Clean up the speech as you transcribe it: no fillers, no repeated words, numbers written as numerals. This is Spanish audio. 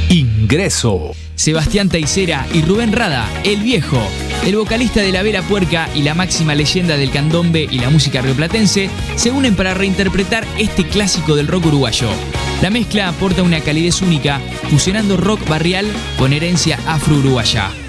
Ingreso. Sebastián Taicera y Rubén Rada, El Viejo, el vocalista de La Vela Puerca y la máxima leyenda del candombe y la música rioplatense, se unen para reinterpretar este clásico del rock uruguayo. La mezcla aporta una calidez única, fusionando rock barrial con herencia afro-uruguaya.